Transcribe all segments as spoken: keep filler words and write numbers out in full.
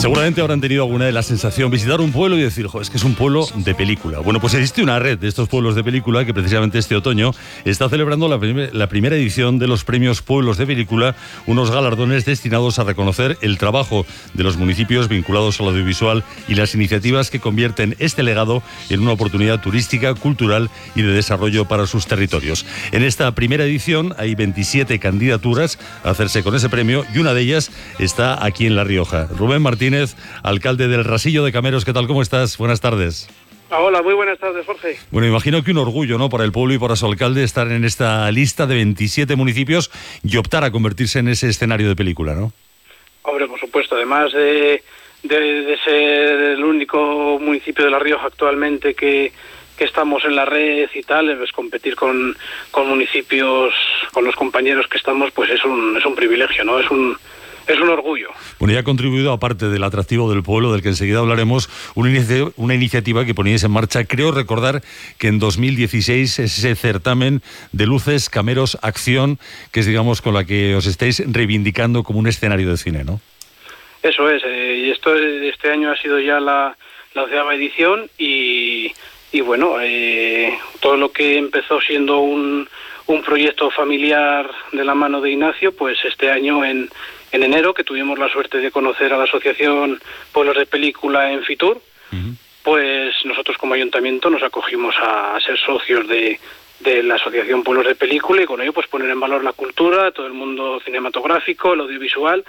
Seguramente habrán tenido alguna de la sensación visitar un pueblo y decir, jo, es que es un pueblo de película. Bueno, pues existe una red de estos pueblos de película que precisamente este otoño está celebrando la, prim- la primera edición de los premios Pueblos de Película, unos galardones destinados a reconocer el trabajo de los municipios vinculados al audiovisual y las iniciativas que convierten este legado en una oportunidad turística, cultural y de desarrollo para sus territorios. En esta primera edición hay veintisiete candidaturas a hacerse con ese premio y una de ellas está aquí en La Rioja. Rubén Martínez, alcalde del Rasillo de Cameros, ¿qué tal? ¿Cómo estás? Buenas tardes. Hola, muy buenas tardes, Jorge. Bueno, imagino que un orgullo, ¿no?, para el pueblo y para su alcalde estar en esta lista de veintisiete municipios y optar a convertirse en ese escenario de película, ¿no? Hombre, por supuesto, además de, de, de ser el único municipio de La Rioja actualmente que, que estamos en la red y tal, pues competir con, con municipios, con los compañeros que estamos, pues es un, es un privilegio, ¿no? Es un... Es un orgullo. Bueno, y ha contribuido, aparte del atractivo del pueblo, del que enseguida hablaremos, una, inici- una iniciativa que poníais en marcha. Creo recordar que en dos mil dieciséis ese certamen de luces, Cameros, Acción, que es, digamos, con la que os estáis reivindicando como un escenario de cine, ¿no? Eso es, eh, y esto este año ha sido ya la, la onceava edición y, y bueno, eh, todo lo que empezó siendo un, un proyecto familiar de la mano de Ignacio, pues este año en... En enero, que tuvimos la suerte de conocer a la Asociación Pueblos de Película en Fitur, uh-huh. pues nosotros como ayuntamiento nos acogimos a, a ser socios de, de la Asociación Pueblos de Película y con ello pues poner en valor la cultura, todo el mundo cinematográfico, el audiovisual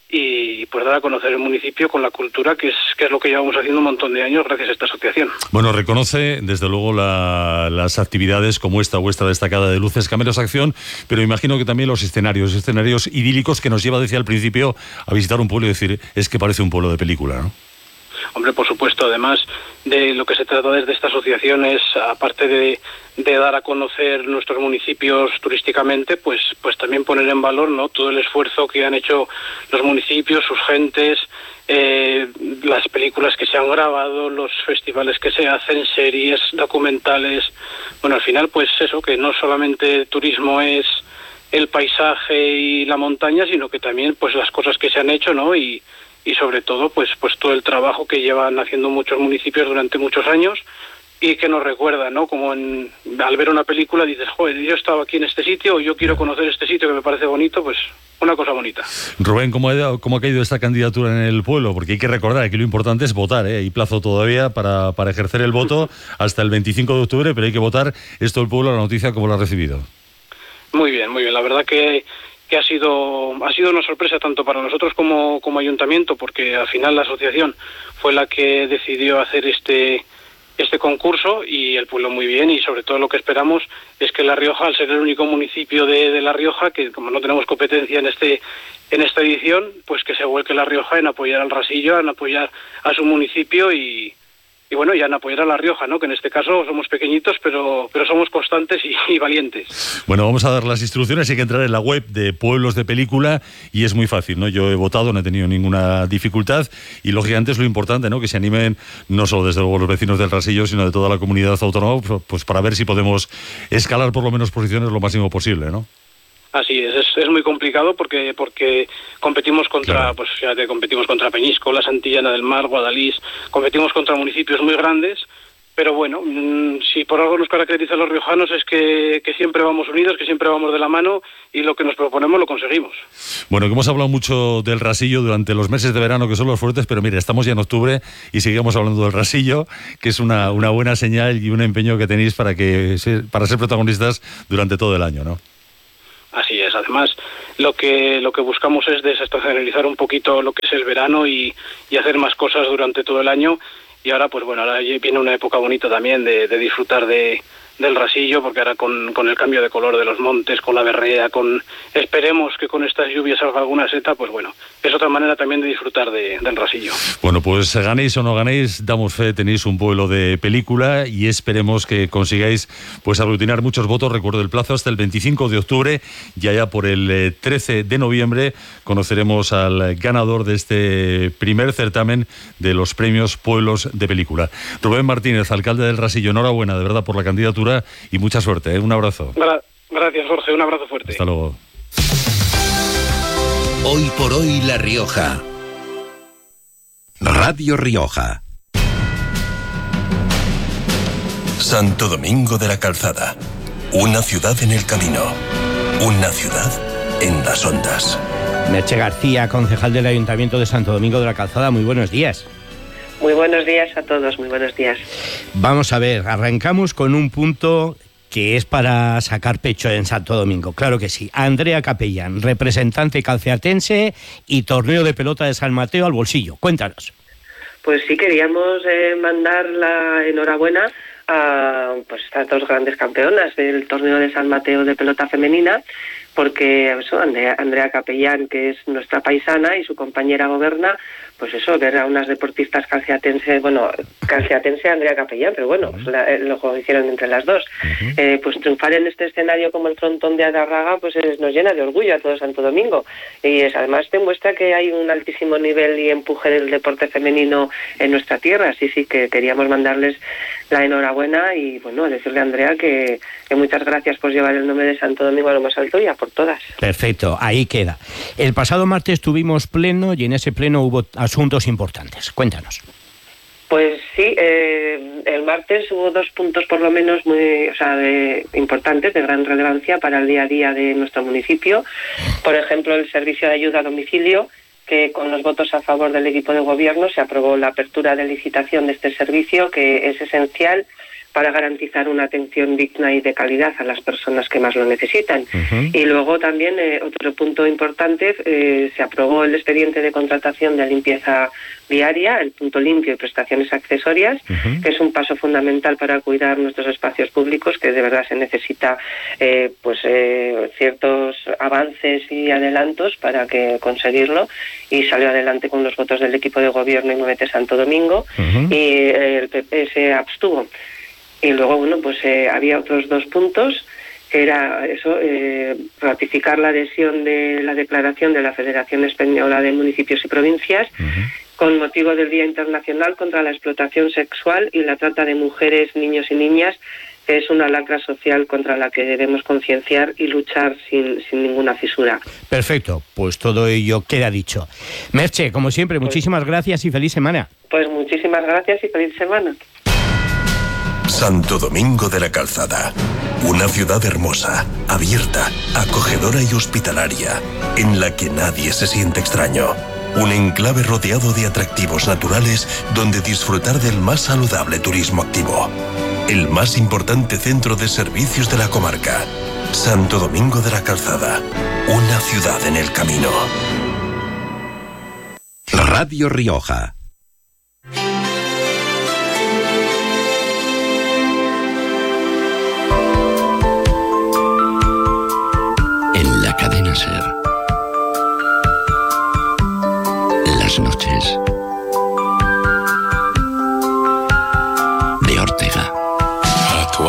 y pues dar a conocer el municipio con la cultura, que es que es lo que llevamos haciendo un montón de años gracias a esta asociación. Bueno, reconoce desde luego la, las actividades como esta vuestra destacada de Luces, Cameros, Acción, pero imagino que también los escenarios, escenarios idílicos que nos lleva, decía al principio, a visitar un pueblo y decir, es que parece un pueblo de película, ¿no? Hombre, por supuesto, además de lo que se trata desde esta asociación es, aparte de, de dar a conocer nuestros municipios turísticamente, pues pues también poner en valor, ¿no?, todo el esfuerzo que han hecho los municipios, sus gentes, eh, las películas que se han grabado, los festivales que se hacen, series, documentales. Bueno, al final, pues eso, que no solamente turismo es el paisaje y la montaña, sino que también pues las cosas que se han hecho, ¿no?, y y sobre todo pues pues todo el trabajo que llevan haciendo muchos municipios durante muchos años y que nos recuerda, ¿no?, como en, al ver una película dices, joder, yo estaba aquí en este sitio o yo quiero conocer este sitio que me parece bonito, pues una cosa bonita. Rubén, ¿cómo ha, cómo ha caído esta candidatura en el pueblo? Porque hay que recordar que lo importante es votar, ¿eh? Hay plazo todavía para, para ejercer el voto hasta el veinticinco de octubre, pero hay que votar. Esto el pueblo, la noticia, ¿cómo lo ha recibido? Muy bien, muy bien. La verdad que que ha sido ha sido una sorpresa tanto para nosotros como como ayuntamiento, porque al final la asociación fue la que decidió hacer este este concurso y el pueblo muy bien, y sobre todo lo que esperamos es que La Rioja, al ser el único municipio de, de La Rioja, que como no tenemos competencia en este en esta edición, pues que se vuelque La Rioja en apoyar al Rasillo, en apoyar a su municipio y Y bueno, ya en apoyar a La Rioja, ¿no?, que en este caso somos pequeñitos, pero pero somos constantes y, y valientes. Bueno, vamos a dar las instrucciones. Hay que entrar en la web de Pueblos de Película y es muy fácil, ¿no? Yo he votado, no he tenido ninguna dificultad y lógicamente es lo importante, ¿no?, que se animen no solo desde luego los vecinos del Rasillo, sino de toda la comunidad autónoma, pues para ver si podemos escalar por lo menos posiciones lo máximo posible, ¿no? Así es, es, es muy complicado porque porque competimos contra, claro. pues fíjate, competimos contra Peñíscola, Santillana del Mar, Guadalís, competimos contra municipios muy grandes, pero bueno, mmm, si por algo nos caracteriza a los riojanos es que, que siempre vamos unidos, que siempre vamos de la mano y lo que nos proponemos lo conseguimos. Bueno, que hemos hablado mucho del Rasillo durante los meses de verano, que son los fuertes, pero mire, estamos ya en octubre y seguimos hablando del Rasillo, que es una, una buena señal y un empeño que tenéis para, que, para ser protagonistas durante todo el año, ¿no? Así es. Además, lo que lo que buscamos es desestacionalizar un poquito lo que es el verano y, y hacer más cosas durante todo el año. Y ahora, pues bueno, ahora viene una época bonita también de, de disfrutar de, del Rasillo, porque ahora con, con el cambio de color de los montes, con la berrea, con esperemos que con estas lluvias salga alguna seta, pues bueno, es otra manera también de disfrutar de, del Rasillo. Bueno, pues ganéis o no ganéis, damos fe, tenéis un pueblo de película y esperemos que consigáis pues aglutinar muchos votos. Recuerdo el plazo hasta el veinticinco de octubre y allá por el trece de noviembre conoceremos al ganador de este primer certamen de los premios Pueblos de Película. Rubén Martínez, alcalde del Rasillo, enhorabuena de verdad por la candidatura y mucha suerte, ¿eh? Un abrazo. Gra- gracias, Jorge, un abrazo fuerte. Hasta luego. Hoy por hoy La Rioja. Radio Rioja. Santo Domingo de la Calzada. Una ciudad en el camino. Una ciudad en las ondas. Merche García, concejal del Ayuntamiento de Santo Domingo de la Calzada, muy buenos días. Muy buenos días a todos, muy buenos días. Vamos a ver, arrancamos con un punto que es para sacar pecho en Santo Domingo, claro que sí. Andrea Capellán, representante calceatense y torneo de pelota de San Mateo al bolsillo. Cuéntanos. Pues sí, queríamos eh, mandar la enhorabuena a pues, estas dos grandes campeonas del torneo de San Mateo de pelota femenina, porque eso, Andrea, Andrea Capellán, que es nuestra paisana, y su compañera Goberna, pues eso, ver a unas deportistas calceatense, bueno, calceatense Andrea Capellán, pero bueno, uh-huh. la, eh, lo hicieron entre las dos. Uh-huh. Eh, pues triunfar en este escenario como el frontón de Adarraga, pues es, nos llena de orgullo a todo Santo Domingo. Y es, además demuestra que hay un altísimo nivel y empuje del deporte femenino en nuestra tierra. Así sí que queríamos mandarles la enhorabuena y, bueno, decirle a Andrea que, que muchas gracias por llevar el nombre de Santo Domingo a lo más alto y a por todas. Perfecto, ahí queda. El pasado martes tuvimos pleno y en ese pleno hubo asuntos importantes. Cuéntanos. Pues sí, eh, el martes hubo dos puntos por lo menos muy, o sea, de, importantes, de gran relevancia para el día a día de nuestro municipio. Por ejemplo, el servicio de ayuda a domicilio, que con los votos a favor del equipo de gobierno se aprobó la apertura de licitación de este servicio, que es esencial para garantizar una atención digna y de calidad a las personas que más lo necesitan. Uh-huh. Y luego también, eh, otro punto importante, eh, se aprobó el expediente de contratación de limpieza viaria, el punto limpio y prestaciones accesorias, uh-huh. que es un paso fundamental para cuidar nuestros espacios públicos, que de verdad se necesita eh, pues eh, ciertos avances y adelantos para que conseguirlo, y salió adelante con los votos del equipo de gobierno y Muévete Santo Domingo, uh-huh. y eh, el P P se abstuvo. Y luego, bueno, pues eh, había otros dos puntos, que era eso, eh, ratificar la adhesión de la declaración de la Federación Española de Municipios y Provincias, uh-huh. con motivo del Día Internacional contra la Explotación Sexual y la Trata de Mujeres, Niños y Niñas, que es una lacra social contra la que debemos concienciar y luchar sin, sin ninguna fisura. Perfecto, pues todo ello queda dicho. Merche, como siempre, pues, muchísimas gracias y feliz semana. Pues muchísimas gracias y feliz semana. Santo Domingo de la Calzada. Una ciudad hermosa, abierta, acogedora y hospitalaria, en la que nadie se siente extraño. Un enclave rodeado de atractivos naturales donde disfrutar del más saludable turismo activo. El más importante centro de servicios de la comarca. Santo Domingo de la Calzada. Una ciudad en el camino. Radio Rioja. En la cadena SER. Las noches de Ortega. À toi,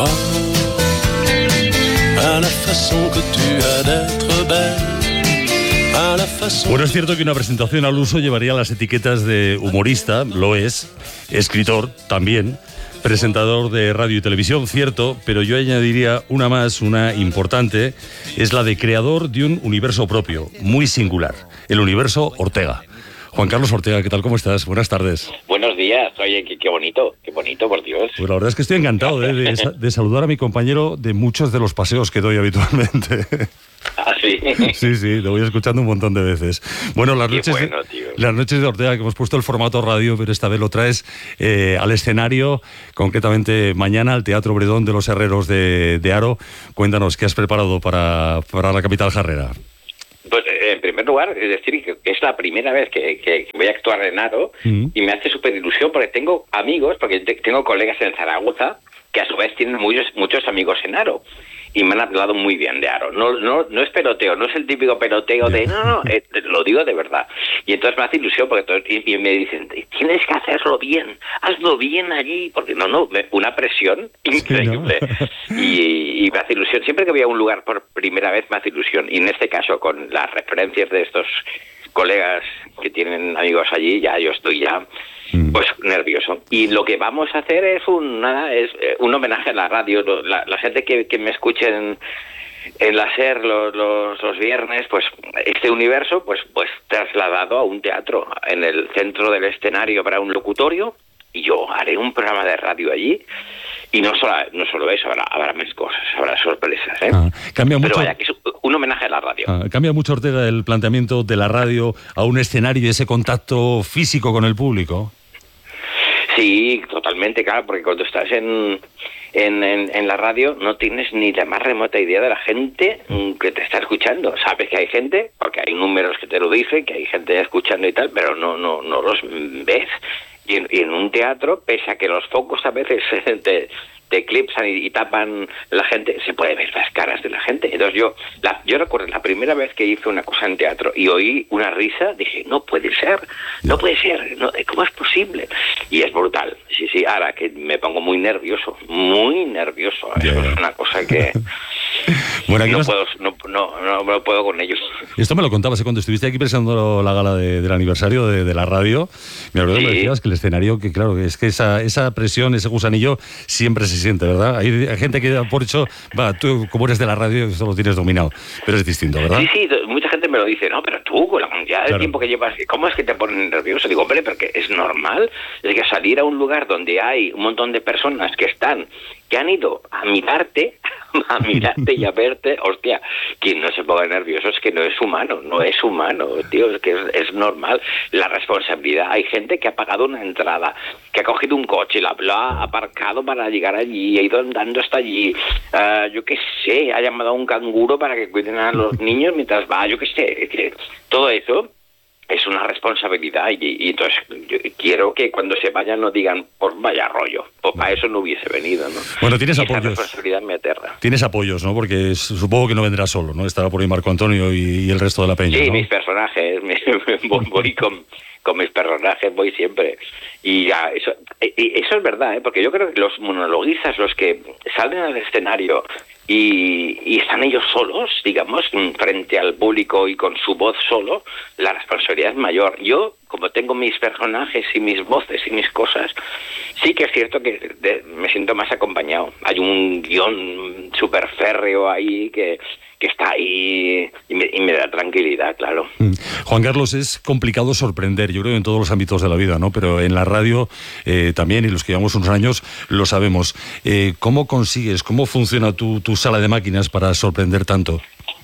à la façon que tu as d'être belle, à la façon... Bueno, es cierto que una presentación al uso llevaría las etiquetas de humorista, lo es, escritor también, presentador de radio y televisión, cierto, pero yo añadiría una más, una importante, es la de creador de un universo propio, muy singular, el universo Ortega. Juan Carlos Ortega, ¿qué tal? ¿Cómo estás? Buenas tardes. Buenos días. Oye, qué, qué bonito, qué bonito, por Dios. Pues la verdad es que estoy encantado de, de, de saludar a mi compañero de muchos de los paseos que doy habitualmente. ¿Ah, sí? Sí, sí, lo voy escuchando un montón de veces. Bueno, las noches, bueno, de, las noches de Ortega, que hemos puesto el formato radio, pero esta vez lo traes eh, al escenario, concretamente mañana al Teatro Bredón de los Herreros de, de Haro. Cuéntanos, ¿qué has preparado para, para la capital jarrera? Pues en primer lugar, es decir, que es la primera vez que, que voy a actuar en Haro, mm. y me hace súper ilusión porque tengo amigos, porque tengo colegas en Zaragoza que a su vez tienen muchos, muchos amigos en Haro. Y me han hablado muy bien de Haro. No, no, no es peloteo, no es el típico peloteo de... No, no, eh, lo digo de verdad. Y entonces me hace ilusión porque todo, y, y me dicen, tienes que hacerlo bien, hazlo bien allí, porque no, no, una presión increíble. Sí, ¿no? y, y me hace ilusión. Siempre que voy a un lugar por primera vez me hace ilusión. Y en este caso, con las referencias de estos colegas que tienen amigos allí, ya yo estoy ya... pues nervioso. Y lo que vamos a hacer es un nada es un homenaje a la radio. La, la gente que, que me escuche en, en la SER los, los, los viernes, pues este universo pues pues trasladado a un teatro. En el centro del escenario habrá un locutorio y yo haré un programa de radio allí. Y no solo, no solo eso, habrá, habrá más cosas, habrá sorpresas, ¿eh? Ah, cambia mucho. Pero vaya, que es un homenaje a la radio. Ah, cambia mucho, Ortega, el planteamiento de la radio a un escenario y ese contacto físico con el público. Sí, totalmente, claro, porque cuando estás en, en, en, en la radio no tienes ni la más remota idea de la gente que te está escuchando. Sabes que hay gente, porque hay números que te lo dicen, que hay gente escuchando y tal, pero no, no, no los ves. Y en, y en un teatro, pese a que los focos a veces te, te eclipsan y, y tapan la gente, se puede ver las caras de la gente. Entonces yo, la, yo recuerdo la primera vez que hice una cosa en teatro y oí una risa, dije, no puede ser, no puede ser, no, ¿cómo es posible? Y es brutal, sí, sí, ahora que me pongo muy nervioso, muy nervioso, yeah. Eso es una cosa que... Bueno, no, nos... puedo, no, no, no, no puedo con ellos. Esto me lo contabas cuando estuviste aquí presentando la gala de, del aniversario de, de la radio. Me acuerdo que sí. me decías que el escenario, que claro, es que esa, esa presión, ese gusanillo siempre se siente, ¿verdad? Hay, hay gente que da por hecho, va, tú como eres de la radio, eso lo tienes dominado, pero es distinto, ¿verdad? Sí, sí, mucha gente me lo dice, no, pero tú, con la cantidad de claro. tiempo que llevas, ¿cómo es que te ponen nervioso? Digo, hombre, porque es normal, es que salir a un lugar donde hay un montón de personas que están, que han ido a mirarte, a mirarte y a verte, hostia, quien no se ponga nervioso es que no es humano, no es humano, tío, es que es, es normal la responsabilidad. Hay gente que ha pagado una entrada, que ha cogido un coche, la, lo ha aparcado para llegar allí, ha ido andando hasta allí, uh, yo qué sé, ha llamado a un canguro para que cuiden a los niños mientras va, yo qué sé, que todo eso es una responsabilidad y, y entonces yo quiero que cuando se vayan no digan, pues vaya rollo, pues para eso no hubiese venido, ¿no? Bueno, tienes y apoyos. Esa responsabilidad me aterra. Tienes apoyos, ¿no? Porque es, supongo que no vendrá solo, ¿no? Estará por ahí Marco Antonio y, y el resto de la peña, Sí, ¿no? mis personajes, me, voy, voy con, con mis personajes, voy siempre. Y ya, eso, y eso es verdad, ¿eh? Porque yo creo que los monologuistas, los que salen al escenario y, y están ellos solos, digamos, frente al público y con su voz solo, la responsabilidad es mayor. Yo, como tengo mis personajes y mis voces y mis cosas, sí que es cierto que de, me siento más acompañado. Hay un guión súper férreo ahí que, que está ahí y me, y me da tranquilidad, claro. Mm. Juan Carlos, es complicado sorprender, yo creo, en todos los ámbitos de la vida, ¿no? Pero en la radio eh, también, y los que llevamos unos años lo sabemos. Eh, ¿Cómo consigues, cómo funciona tu, tu sala de máquinas para sorprender tanto?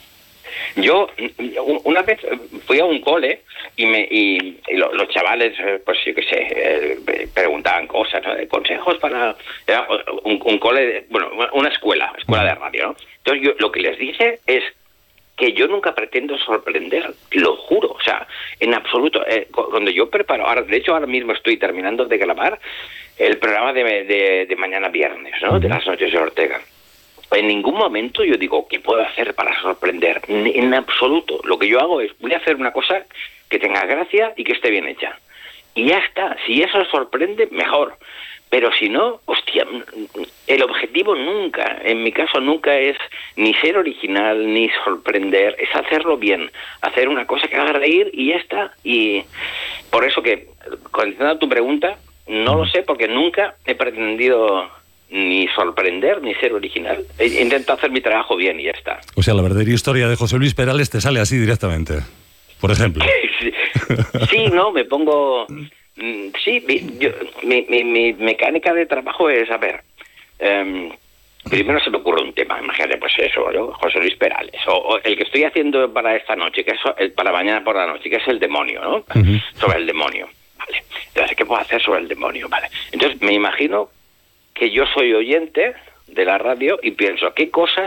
Yo una vez fui a un cole y me y, y los, los chavales, pues yo qué sé, eh, preguntaban cosas, ¿no? De consejos para era un, un cole, de, bueno, una escuela, escuela de radio, ¿no? Entonces yo lo que les dije es que yo nunca pretendo sorprender, lo juro, o sea, en absoluto. Eh, cuando yo preparo, ahora, de hecho ahora mismo estoy terminando de grabar el programa de, de, de mañana viernes, ¿no? De las noches de Ortega. En ningún momento yo digo, ¿qué puedo hacer para sorprender? En absoluto. Lo que yo hago es, voy a hacer una cosa que tenga gracia y que esté bien hecha. Y ya está. Si eso sorprende, mejor. Pero si no, hostia, el objetivo nunca, en mi caso nunca es ni ser original, ni sorprender, es hacerlo bien. Hacer una cosa que haga reír y ya está. Y por eso que, contestando a tu pregunta, no lo sé porque nunca he pretendido ni sorprender, ni ser original. Intento hacer mi trabajo bien y ya está. O sea, la verdadera historia de José Luis Perales te sale así directamente, por ejemplo. sí, sí, no, me pongo... Sí, yo, mi, mi, mi mecánica de trabajo es, a ver, um, primero se me ocurre un tema, imagínate, pues eso, yo, José Luis Perales, o, o el que estoy haciendo para esta noche, que es el, para mañana por la noche, que es el demonio, ¿no? Uh-huh. Sobre el demonio, vale. Entonces, ¿qué puedo hacer sobre el demonio? Vale. Entonces, me imagino que yo soy oyente de la radio y pienso, ¿qué cosas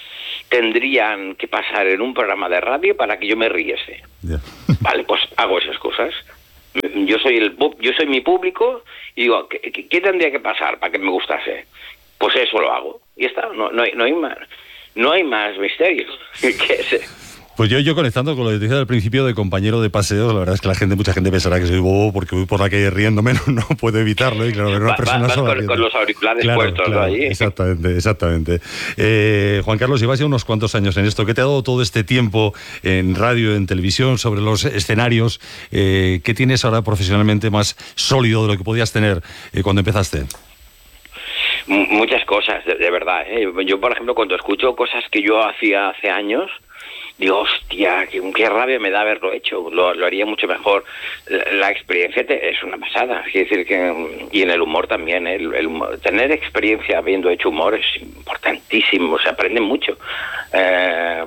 tendrían que pasar en un programa de radio para que yo me riese? Yeah. Vale, pues hago esas cosas. Yo soy el yo soy mi público y digo, ¿qué, qué, qué tendría que pasar para que me gustase? Pues eso lo hago. Y está, no, no, hay, no hay más no hay más misterio que ese. Pues yo, yo conectando con lo que te decía al principio de compañero de paseos, la verdad es que la gente, mucha gente pensará que soy bobo porque voy por la calle riéndome, no, no puedo evitarlo. Y claro, ver una va, persona va, sola con, con los auriculares claro, puestos, claro, ¿no? Allí. Exactamente, exactamente. Eh, Juan Carlos, llevas ya unos cuantos años en esto. ¿Qué te ha dado todo este tiempo en radio, en televisión, sobre los escenarios? Eh, ¿Qué tienes ahora profesionalmente más sólido de lo que podías tener eh, cuando empezaste? M- muchas cosas, de, de verdad. ¿eh? Yo, por ejemplo, cuando escucho cosas que yo hacía hace años, digo, hostia, qué, qué rabia me da haberlo hecho, lo, lo haría mucho mejor. La, la experiencia te, es una pasada, es decir, que, y en el humor también, ¿eh? el, el humor, tener experiencia habiendo hecho humor es importantísimo, se aprende mucho. Eh,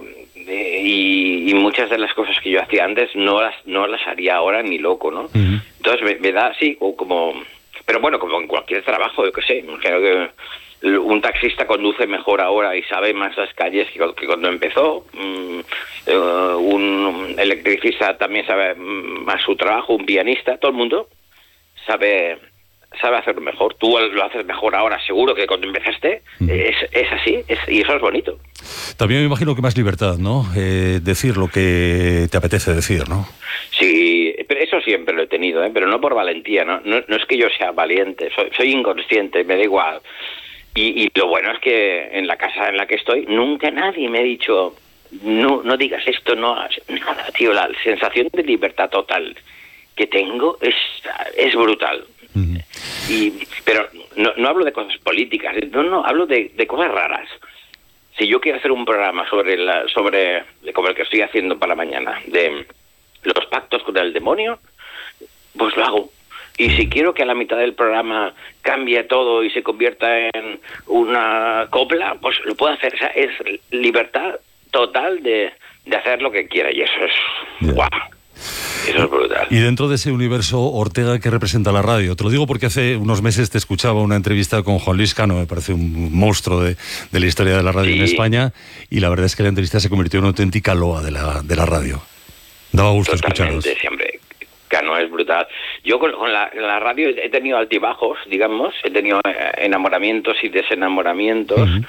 y, y muchas de las cosas que yo hacía antes no las no las haría ahora ni loco, ¿no? Uh-huh. Entonces me, me da así, o como... Pero bueno, como en cualquier trabajo, yo qué sé, creo que un taxista conduce mejor ahora y sabe más las calles que, que cuando empezó. Mm, uh, un electricista también sabe más su trabajo, un pianista, todo el mundo sabe sabe hacerlo mejor. Tú lo haces mejor ahora, seguro, que cuando empezaste. Mm. Es, es así, es, y eso es bonito. También me imagino que más libertad, ¿no? Eh, decir lo que te apetece decir, ¿no? Sí, pero eso siempre lo he tenido, ¿eh? Pero no por valentía, ¿no? No, no es que yo sea valiente, soy, soy inconsciente, me da igual. Y, y lo bueno es que en la casa en la que estoy, nunca nadie me ha dicho, no, no digas esto, no, nada, tío. La sensación de libertad total que tengo es, es brutal. Uh-huh. Y, pero no, no hablo de cosas políticas, no, no, hablo de, de cosas raras. Si yo quiero hacer un programa sobre, la, sobre como el que estoy haciendo para mañana, de los pactos con el demonio, pues lo hago. Y si quiero que a la mitad del programa cambie todo y se convierta en una copla, pues lo puedo hacer. O sea, es libertad total de, de hacer lo que quiera. Y eso es... Yeah. ¡Guau! Eso es brutal. Y dentro de ese universo, Ortega, ¿qué representa la radio? Te lo digo porque hace unos meses te escuchaba una entrevista con Juan Luis Cano, me parece un monstruo de, de la historia de la radio sí. en España, y la verdad es que la entrevista se convirtió en una auténtica loa de la, de la radio. Daba gusto escucharlos. Siempre. Cano es brutal. Yo con, con la, la radio he tenido altibajos, digamos, he tenido enamoramientos y desenamoramientos. Uh-huh.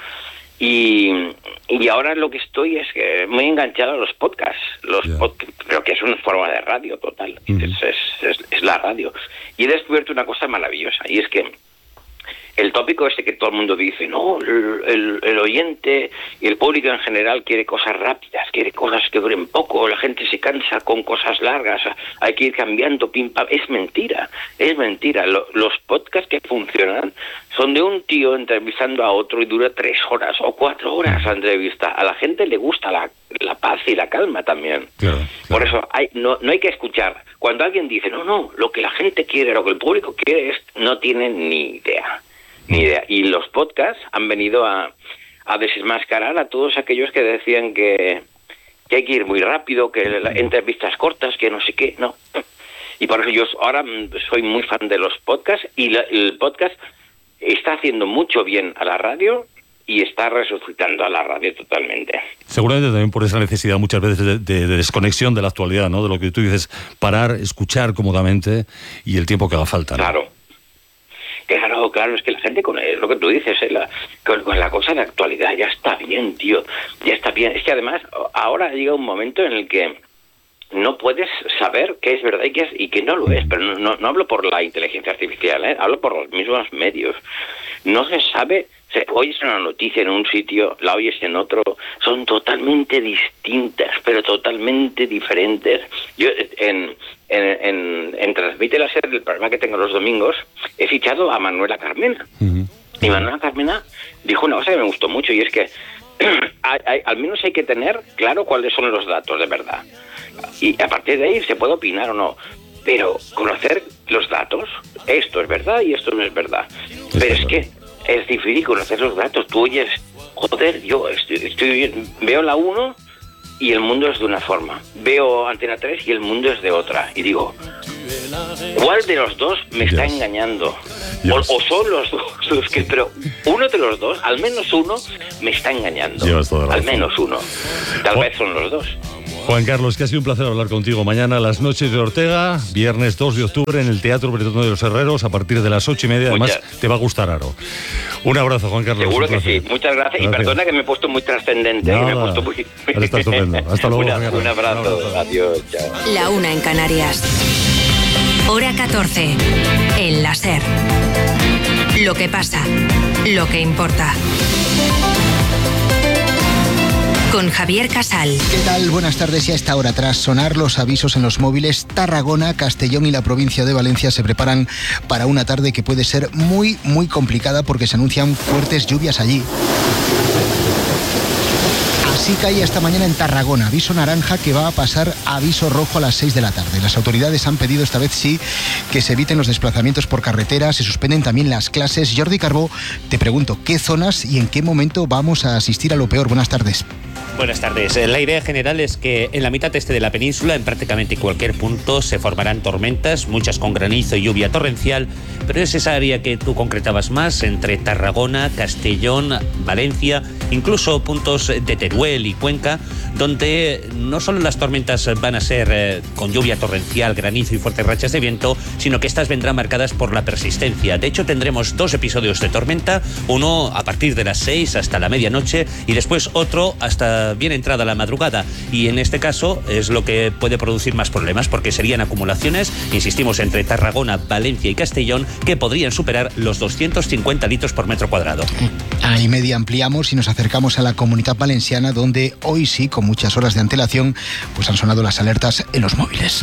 Y, y ahora lo que estoy es que muy enganchado a los podcasts, los yeah. podcasts, pero que es una forma de radio total, uh-huh. es, es, es, es la radio. Y he descubierto una cosa maravillosa, y es que el tópico este que todo el mundo dice, no, el, el, el oyente y el público en general quiere cosas rápidas, quiere cosas que duren poco, la gente se cansa con cosas largas, hay que ir cambiando, pim, pam. Es mentira, es mentira. Lo, los podcasts que funcionan son de un tío entrevistando a otro y dura tres horas o cuatro horas la entrevista. A la gente le gusta la, la paz y la calma también. Claro, claro. Por eso hay, no, no hay que escuchar. Cuando alguien dice, no, no, lo que la gente quiere, lo que el público quiere, es, no tienen ni idea. Ni idea. Y los podcasts han venido a, a desmascarar a todos aquellos que decían que, que hay que ir muy rápido, que la, entrevistas cortas, que no sé qué, no. Y por eso yo ahora soy muy fan de los podcasts, y la, el podcast está haciendo mucho bien a la radio y está resucitando a la radio totalmente. Seguramente también por esa necesidad muchas veces de, de, de desconexión de la actualidad, ¿no? De lo que tú dices, parar, escuchar cómodamente y el tiempo que haga falta, ¿no? Claro. Claro, claro, es que la gente con lo que tú dices, ¿eh? la, con, con la cosa de actualidad, ya está bien, tío, ya está bien. Es que además ahora llega un momento en el que no puedes saber qué es verdad y qué, es, y qué no lo es, pero no, no, no hablo por la inteligencia artificial, ¿eh? Hablo por los mismos medios. No se sabe, se oyes una noticia en un sitio, la oyes en otro, son totalmente distintas, pero totalmente diferentes. Yo en... En, en, en Transmite la Ser, el programa que tengo los domingos, he fichado a Manuela Carmena. Uh-huh. Y Manuela Carmena dijo una cosa que me gustó mucho, y es que hay, hay, al menos hay que tener claro cuáles son los datos de verdad. Y a partir de ahí se puede opinar o no. Pero conocer los datos, esto es verdad y esto no es verdad. Es Pero verdad. Es que es difícil conocer los datos. Tú oyes, joder, yo estoy, estoy veo la uno... y el mundo es de una forma. Veo Antena tres y el mundo es de otra. Y digo, ¿cuál de los dos me yes. está engañando? Yes. O, o son los dos los que... Pero uno de los dos, al menos uno, me está engañando. Al menos uno. Tal oh. vez son los dos. Juan Carlos, que ha sido un placer hablar contigo. Mañana Las Noches de Ortega, viernes dos de octubre en el Teatro Bretón de los Herreros, a partir de las ocho y media. Además, Muchas. te va a gustar, Aro. Un abrazo, Juan Carlos. Seguro que sí. Muchas gracias. gracias. Y perdona que me he puesto muy trascendente. Nada. Me he puesto muy... Está estupendo. Hasta luego. Una, un abrazo. Un abrazo. Adiós. Chao. La una en Canarias. Hora catorce. En la Ser. Lo que pasa. Lo que importa. con Javier Casal. ¿Qué tal? Buenas tardes. Y a esta hora, tras sonar los avisos en los móviles, Tarragona, Castellón y la provincia de Valencia se preparan para una tarde que puede ser muy, muy complicada porque se anuncian fuertes lluvias allí. Así cae esta mañana en Tarragona, aviso naranja que va a pasar a aviso rojo a las seis de la tarde. Las autoridades han pedido esta vez sí que se eviten los desplazamientos por carretera, se suspenden también las clases. Jordi Carbó, te pregunto, ¿qué zonas y en qué momento vamos a asistir a lo peor? Buenas tardes. Buenas tardes. La idea general es que en la mitad este de la península, en prácticamente cualquier punto, se formarán tormentas, muchas con granizo y lluvia torrencial, pero es esa área que tú concretabas más, entre Tarragona, Castellón, Valencia, incluso puntos de Teruel y Cuenca, donde no solo las tormentas van a ser eh, con lluvia torrencial, granizo y fuertes rachas de viento, sino que estas vendrán marcadas por la persistencia. De hecho, tendremos dos episodios de tormenta, uno a partir de las seis hasta la medianoche y después otro hasta bien entrada la madrugada, y en este caso es lo que puede producir más problemas porque serían acumulaciones, insistimos, entre Tarragona, Valencia y Castellón que podrían superar los doscientos cincuenta litros por metro cuadrado. Ahí media ampliamos y nos acercamos a la Comunitat Valenciana, donde hoy sí, con muchas horas de antelación, pues han sonado las alertas en los móviles.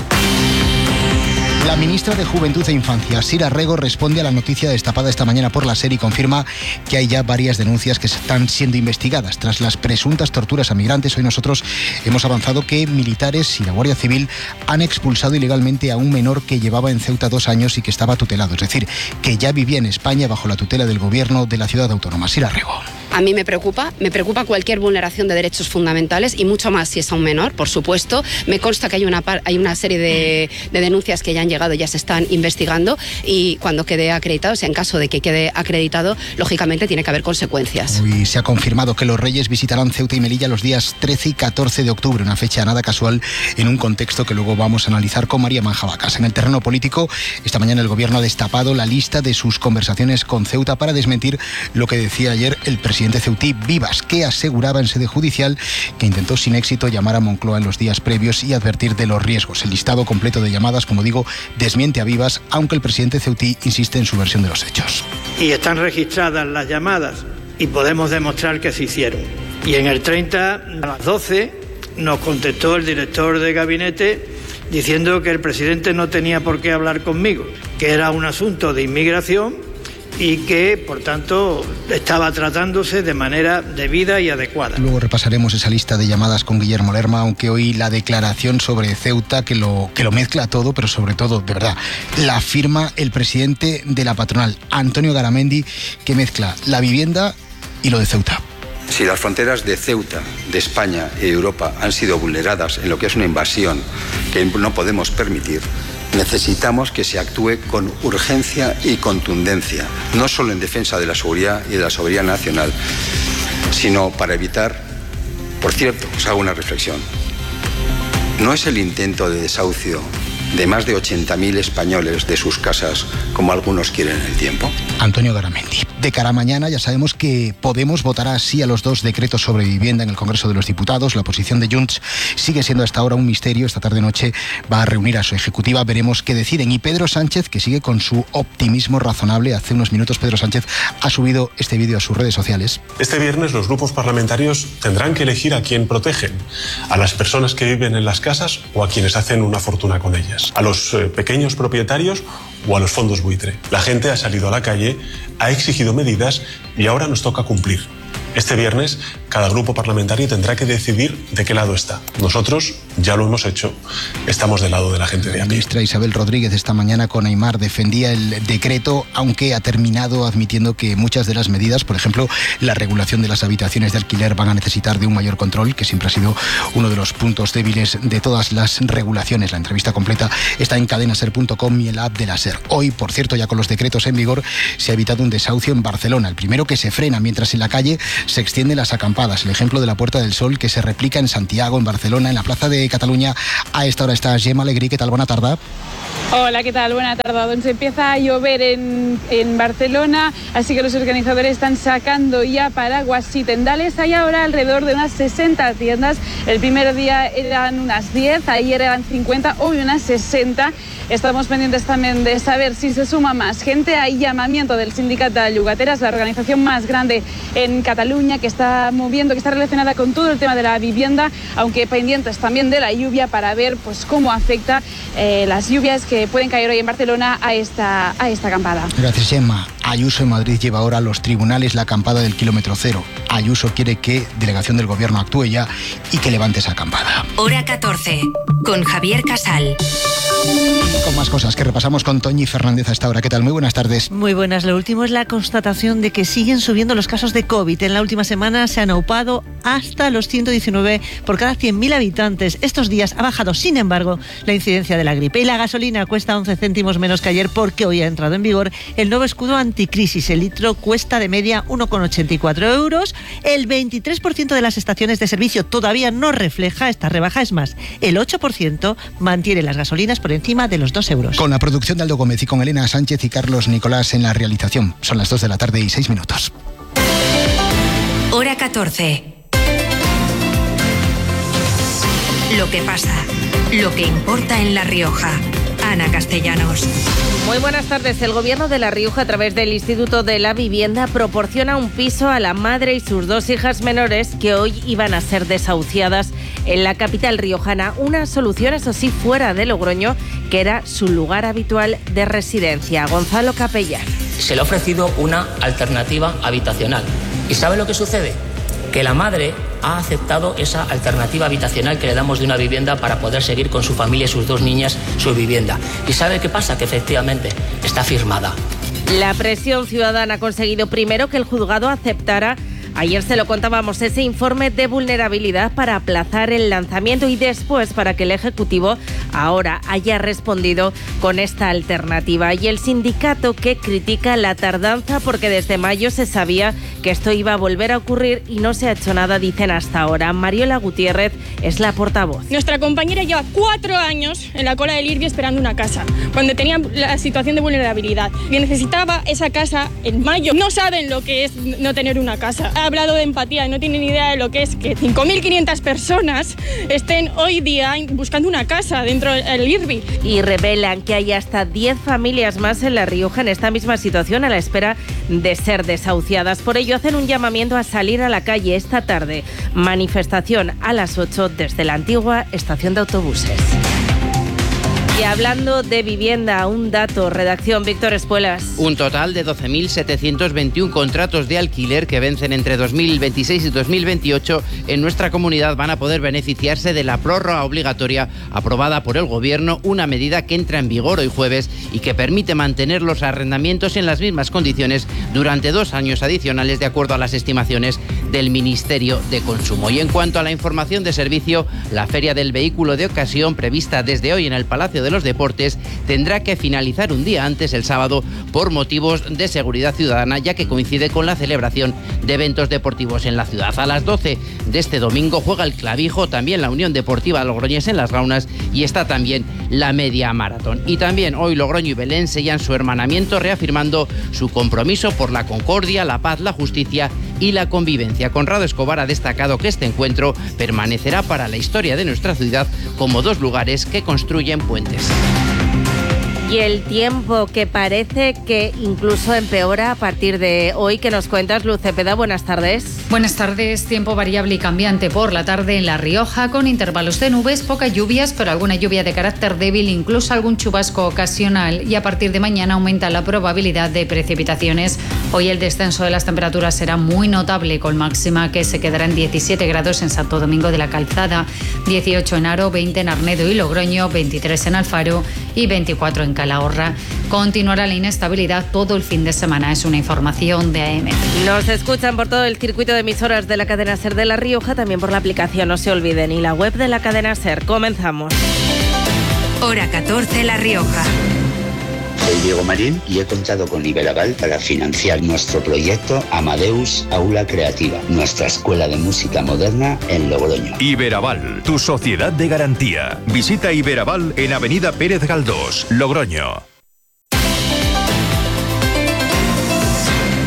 La ministra de Juventud e Infancia, Sira Rego, responde a la noticia destapada esta mañana por la SER y confirma que hay ya varias denuncias que están siendo investigadas. Tras las presuntas torturas a migrantes, hoy nosotros hemos avanzado que militares y la Guardia Civil han expulsado ilegalmente a un menor que llevaba en Ceuta dos años y que estaba tutelado. Es decir, que ya vivía en España bajo la tutela del gobierno de la ciudad autónoma. Sira Rego. A mí me preocupa, me preocupa cualquier vulneración de derechos fundamentales y mucho más si es a un menor, por supuesto. Me consta que hay una, hay una serie de, de denuncias que ya han llegado, ya se están investigando y cuando quede acreditado, o sea, en caso de que quede acreditado, lógicamente tiene que haber consecuencias. Hoy se ha confirmado que los Reyes visitarán Ceuta y Melilla los días trece y catorce de octubre, una fecha nada casual en un contexto que luego vamos a analizar con María Manjabacas. En el terreno político, esta mañana el gobierno ha destapado la lista de sus conversaciones con Ceuta para desmentir lo que decía ayer el presidente ceutí Vivas, que aseguraba en sede judicial que intentó sin éxito llamar a Moncloa en los días previos y advertir de los riesgos. El listado completo de llamadas, como digo, desmiente a Vivas, aunque el presidente ceutí insiste en su versión de los hechos. Y están registradas las llamadas y podemos demostrar que se hicieron. Y en el treinta, a las doce, nos contestó el director de gabinete diciendo que el presidente no tenía por qué hablar conmigo, que era un asunto de inmigración y que, por tanto, estaba tratándose de manera debida y adecuada. Luego repasaremos esa lista de llamadas con Guillermo Lerma, aunque hoy la declaración sobre Ceuta, que lo, que lo mezcla todo, pero sobre todo, de verdad, la firma el presidente de la patronal, Antonio Garamendi, que mezcla la vivienda y lo de Ceuta. Si las fronteras de Ceuta, de España y de Europa han sido vulneradas en lo que es una invasión que no podemos permitir, necesitamos que se actúe con urgencia y contundencia, no solo en defensa de la seguridad y de la soberanía nacional, sino para evitar, por cierto, os hago una reflexión, no es el intento de desahucio de más de ochenta mil españoles de sus casas, como algunos quieren en el tiempo. Antonio Garamendi. De cara a mañana ya sabemos que Podemos votará sí a los dos decretos sobre vivienda en el Congreso de los Diputados. La posición de Junts sigue siendo hasta ahora un misterio. Esta tarde-noche va a reunir a su ejecutiva. Veremos qué deciden. Y Pedro Sánchez, que sigue con su optimismo razonable. Hace unos minutos Pedro Sánchez ha subido este vídeo a sus redes sociales. Este viernes los grupos parlamentarios tendrán que elegir a quién protegen. A las personas que viven en las casas o a quienes hacen una fortuna con ellas. A los eh, pequeños propietarios o a los fondos buitre. La gente ha salido a la calle, ha exigido medidas y ahora nos toca cumplir. Este viernes, cada grupo parlamentario tendrá que decidir de qué lado está. Nosotros ya lo hemos hecho. Estamos del lado de la gente de a pie. La ministra Isabel Rodríguez esta mañana con Aimar defendía el decreto, aunque ha terminado admitiendo que muchas de las medidas, por ejemplo, la regulación de las habitaciones de alquiler, van a necesitar de un mayor control, que siempre ha sido uno de los puntos débiles de todas las regulaciones. La entrevista completa está en cadenaser punto com y en la app de la SER. Hoy, por cierto, ya con los decretos en vigor, se ha evitado un desahucio en Barcelona. El primero que se frena, mientras en la calle se extienden las acampadas. El ejemplo de la Puerta del Sol, que se replica en Santiago, en Barcelona, en la Plaza de Cataluña. A esta hora está Gemma Alegrí. ¿Qué tal? Buena tarde. Hola, ¿qué tal? Buena tarde. Donde empieza a llover en, en Barcelona, así que los organizadores están sacando ya paraguas y tendales. Hay ahora alrededor de unas sesenta tiendas. El primer día eran unas diez, ayer eran cincuenta, hoy unas sesenta. Estamos pendientes también de saber si se suma más gente. Hay llamamiento del sindicato de Llogateras, la organización más grande en Cataluña, que está moviendo, que está relacionada con todo el tema de la vivienda, aunque pendientes también de la lluvia para ver pues cómo afecta eh, las lluvias que pueden caer hoy en Barcelona a esta, a esta acampada. Gracias, Gemma. Ayuso en Madrid lleva ahora a los tribunales la acampada del kilómetro cero. Ayuso quiere que delegación del gobierno actúe ya y que levante esa acampada. Hora catorce, con Javier Casal. Con más cosas que repasamos con Toñi Fernández a esta hora. ¿Qué tal? Muy buenas tardes. Muy buenas. Lo último es la constatación de que siguen subiendo los casos de COVID. En la última semana se han aupado hasta los ciento diecinueve por cada cien mil habitantes. Estos días ha bajado, sin embargo, la incidencia de la gripe. Y la gasolina cuesta once céntimos menos que ayer porque hoy ha entrado en vigor el nuevo escudo anticrisis. El litro cuesta de media uno con ochenta y cuatro euros. El veintitrés por ciento de las estaciones de servicio todavía no refleja esta rebaja. Es más, el ocho por ciento mantiene las gasolinas por encima de los dos euros. Con la producción de Aldo Gómez y con Elena Sánchez y Carlos Nicolás en la realización. Son las dos de la tarde y seis minutos. Hora catorce. Lo que pasa, lo que importa en La Rioja. Ana Castellanos. Muy buenas tardes. El Gobierno de La Rioja, a través del Instituto de la Vivienda, proporciona un piso a la madre y sus dos hijas menores que hoy iban a ser desahuciadas en la capital riojana. Una solución, eso sí, fuera de Logroño, que era su lugar habitual de residencia. Gonzalo Capellán. Se le ha ofrecido una alternativa habitacional. ¿Y sabe lo que sucede? Que la madre ha aceptado esa alternativa habitacional que le damos de una vivienda para poder seguir con su familia y sus dos niñas su vivienda. ¿Y sabe qué pasa? Que efectivamente está firmada. La presión ciudadana ha conseguido primero que el juzgado aceptara, ayer se lo contábamos, ese informe de vulnerabilidad para aplazar el lanzamiento y después para que el Ejecutivo ahora haya respondido con esta alternativa. Y el sindicato que critica la tardanza porque desde mayo se sabía que esto iba a volver a ocurrir y no se ha hecho nada, dicen hasta ahora. Mariola Gutiérrez es la portavoz. Nuestra compañera lleva cuatro años en la cola del IRBI esperando una casa, cuando tenía la situación de vulnerabilidad. Y necesitaba esa casa en mayo. No saben lo que es no tener una casa. Ha hablado de empatía y no tienen ni idea de lo que es que cinco mil quinientas personas estén hoy día buscando una casa dentro del IRBI. Y revelan que hay hasta diez familias más en La Rioja en esta misma situación a la espera de ser desahuciadas. Por ello hacen un llamamiento a salir a la calle esta tarde. Manifestación a las ocho desde la antigua estación de autobuses. Y hablando de vivienda, un dato, redacción Víctor Espuelas. Un total de doce mil setecientos veintiuno contratos de alquiler que vencen entre dos mil veintiséis y dos mil veintiocho en nuestra comunidad van a poder beneficiarse de la prórroga obligatoria aprobada por el Gobierno, una medida que entra en vigor hoy jueves y que permite mantener los arrendamientos en las mismas condiciones durante dos años adicionales de acuerdo a las estimaciones del Ministerio de Consumo. Y en cuanto a la información de servicio, la Feria del Vehículo de Ocasión, prevista desde hoy en el Palacio de los Deportes, tendrá que finalizar un día antes, el sábado, por motivos de seguridad ciudadana, ya que coincide con la celebración de eventos deportivos en la ciudad. A las doce de este domingo juega el Clavijo, también la Unión Deportiva Logroñés en Las Gaunas y está también la media maratón. Y también hoy Logroño y Belén sellan su hermanamiento, reafirmando su compromiso por la concordia, la paz, la justicia y la convivencia. Conrado Escobar ha destacado que este encuentro permanecerá para la historia de nuestra ciudad como dos lugares que construyen puentes. Y el tiempo, que parece que incluso empeora a partir de hoy. ¿Qué nos cuentas, Luz Cepeda? Buenas tardes. Buenas tardes. Tiempo variable y cambiante por la tarde en La Rioja, con intervalos de nubes, pocas lluvias, pero alguna lluvia de carácter débil, incluso algún chubasco ocasional. Y a partir de mañana aumenta la probabilidad de precipitaciones. Hoy el descenso de las temperaturas será muy notable, con máxima que se quedará en diecisiete grados en Santo Domingo de la Calzada, dieciocho en Haro, veinte en Arnedo y Logroño, veintitrés en Alfaro y veinticuatro en Calahorra. Continuará la inestabilidad todo el fin de semana. Es una información de A M. Nos escuchan por todo el circuito de emisoras de la cadena SER de La Rioja, también por la aplicación, no se olviden, y la web de la cadena SER. Comenzamos. Hora catorce, La Rioja. Soy Diego Marín y he contado con Iberaval para financiar nuestro proyecto Amadeus Aula Creativa, nuestra escuela de música moderna en Logroño. Iberaval, tu sociedad de garantía. Visita Iberaval en Avenida Pérez Galdós, Logroño.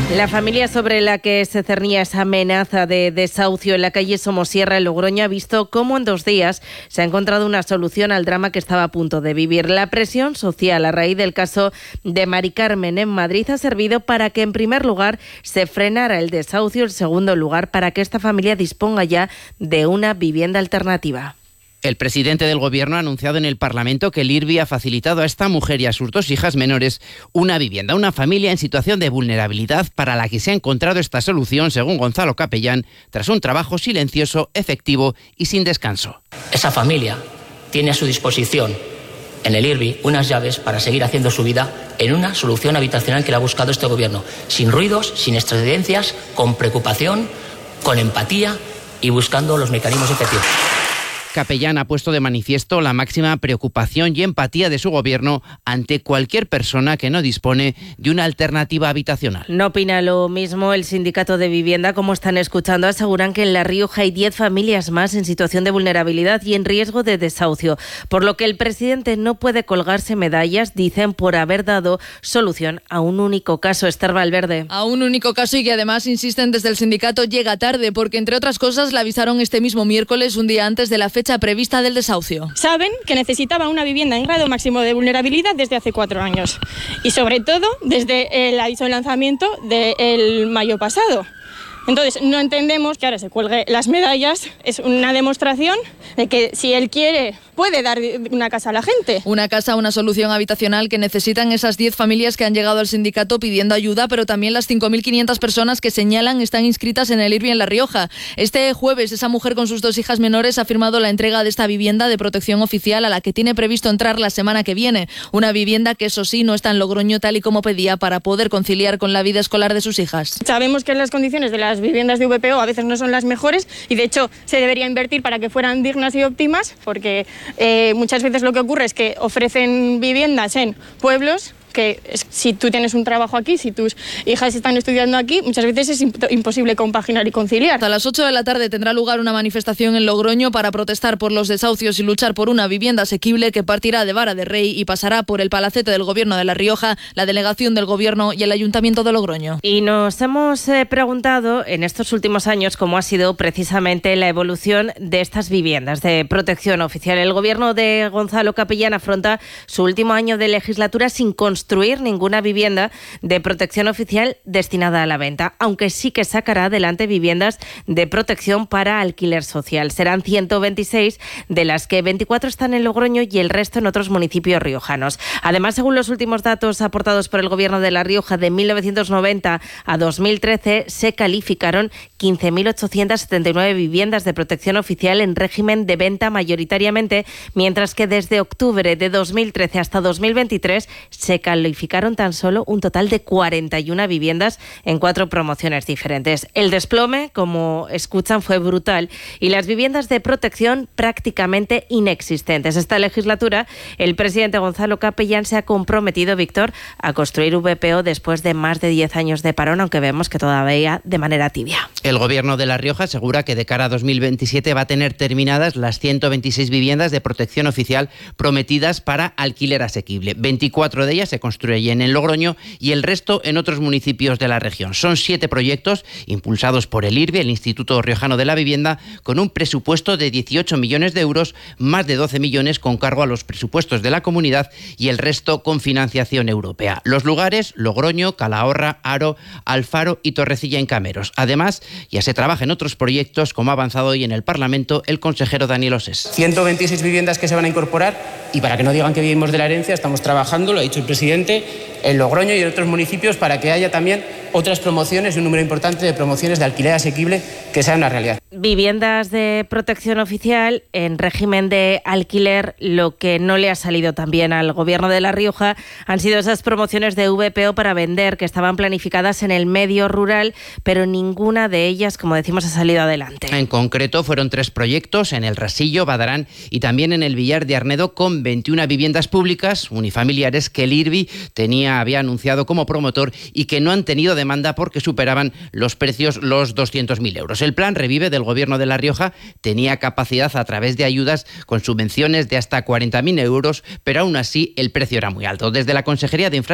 La familia sobre la que se cernía esa amenaza de desahucio en la calle Somosierra, en Logroño, ha visto cómo en dos días se ha encontrado una solución al drama que estaba a punto de vivir. La presión social a raíz del caso de Mari Carmen en Madrid ha servido para que, en primer lugar, se frenara el desahucio, en segundo lugar, para que esta familia disponga ya de una vivienda alternativa. El presidente del Gobierno ha anunciado en el Parlamento que el I R B I ha facilitado a esta mujer y a sus dos hijas menores una vivienda, una familia en situación de vulnerabilidad para la que se ha encontrado esta solución, según Gonzalo Capellán, tras un trabajo silencioso, efectivo y sin descanso. Esa familia tiene a su disposición en el I R B I unas llaves para seguir haciendo su vida en una solución habitacional que le ha buscado este Gobierno, sin ruidos, sin excedencias, con preocupación, con empatía y buscando los mecanismos efectivos. Capellán ha puesto de manifiesto la máxima preocupación y empatía de su Gobierno ante cualquier persona que no dispone de una alternativa habitacional. No opina lo mismo el sindicato de vivienda. Como están escuchando, aseguran que en La Rioja hay diez familias más en situación de vulnerabilidad y en riesgo de desahucio, por lo que el presidente no puede colgarse medallas, dicen, por haber dado solución a un único caso. Esther Valverde. A un único caso y que además, insisten desde el sindicato, llega tarde porque, entre otras cosas, la avisaron este mismo miércoles, un día antes de la fecha prevista del desahucio. Saben que necesitaba una vivienda en grado máximo de vulnerabilidad desde hace cuatro años y sobre todo desde el aviso de lanzamiento del mayo pasado. Entonces, no entendemos que ahora se cuelgue las medallas. Es una demostración de que si él quiere, puede dar una casa a la gente. Una casa, una solución habitacional que necesitan esas diez familias que han llegado al sindicato pidiendo ayuda, pero también las cinco mil quinientas personas que señalan están inscritas en el I R B I en La Rioja. Este jueves, esa mujer con sus dos hijas menores ha firmado la entrega de esta vivienda de protección oficial a la que tiene previsto entrar la semana que viene. Una vivienda que, eso sí, no está en Logroño tal y como pedía para poder conciliar con la vida escolar de sus hijas. Sabemos que las condiciones de las viviendas de V P O a veces no son las mejores y de hecho se debería invertir para que fueran dignas y óptimas, porque eh, muchas veces lo que ocurre es que ofrecen viviendas en pueblos que es, si tú tienes un trabajo aquí, si tus hijas están estudiando aquí, muchas veces es imp- imposible compaginar y conciliar. A las ocho de la tarde tendrá lugar una manifestación en Logroño para protestar por los desahucios y luchar por una vivienda asequible que partirá de Vara de Rey y pasará por el Palacete del Gobierno de La Rioja, la Delegación del Gobierno y el Ayuntamiento de Logroño. Y nos hemos eh, preguntado en estos últimos años cómo ha sido precisamente la evolución de estas viviendas de protección oficial. El Gobierno de Gonzalo Capellán afronta su último año de legislatura sin construir ninguna vivienda de protección oficial destinada a la venta, aunque sí que sacará adelante viviendas de protección para alquiler social. Serán ciento veintiséis, de las que veinticuatro están en Logroño y el resto en otros municipios riojanos. Además, según los últimos datos aportados por el Gobierno de La Rioja, de mil novecientos noventa a dos mil trece se calificaron quince mil ochocientas setenta y nueve viviendas de protección oficial en régimen de venta mayoritariamente, mientras que desde octubre de dos mil trece hasta dos mil veintitrés se calificaron tan solo un total de cuarenta y una viviendas en cuatro promociones diferentes. El desplome, como escuchan, fue brutal y las viviendas de protección prácticamente inexistentes. Esta legislatura, el presidente Gonzalo Capellán se ha comprometido, Víctor, a construir V P O después de más de diez años de parón, aunque vemos que todavía de manera tibia. El Gobierno de La Rioja asegura que de cara a dos mil veintisiete va a tener terminadas las ciento veintiséis viviendas de protección oficial prometidas para alquiler asequible. veinticuatro de ellas se construyen en Logroño y el resto en otros municipios de la región. Son siete proyectos impulsados por el I R B I, el Instituto Riojano de la Vivienda, con un presupuesto de dieciocho millones de euros, más de doce millones con cargo a los presupuestos de la comunidad y el resto con financiación europea. Los lugares: Logroño, Calahorra, Haro, Alfaro y Torrecilla en Cameros. Además, ya se trabaja en otros proyectos, como ha avanzado hoy en el Parlamento el consejero Daniel Osés. ciento veintiséis viviendas que se van a incorporar y, para que no digan que vivimos de la herencia, estamos trabajando, lo ha dicho el presidente, en Logroño y en otros municipios para que haya también otras promociones y un número importante de promociones de alquiler asequible que sean una realidad. Viviendas de protección oficial en régimen de alquiler. Lo que no le ha salido también al Gobierno de La Rioja han sido esas promociones de V P O para vender que estaban planificadas en el medio rural, pero ninguna de ellas, como decimos, ha salido adelante. En concreto, fueron tres proyectos en el Rasillo, Badarán y también en el Villar de Arnedo, con veintiuna viviendas públicas unifamiliares que el I R B I tenía, había anunciado como promotor y que no han tenido demanda porque superaban los precios los doscientos mil euros. El plan Revive del Gobierno de La Rioja tenía capacidad a través de ayudas con subvenciones de hasta cuarenta mil euros, pero aún así el precio era muy alto. Desde la Consejería de Infraestructuras